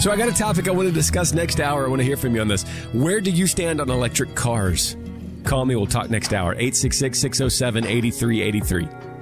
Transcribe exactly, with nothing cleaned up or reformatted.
So I got a topic I want to discuss next hour. I want to hear from you on this. Where do you stand on electric cars? Call me. We'll talk next hour. eight six six, six oh seven, eight three eight three.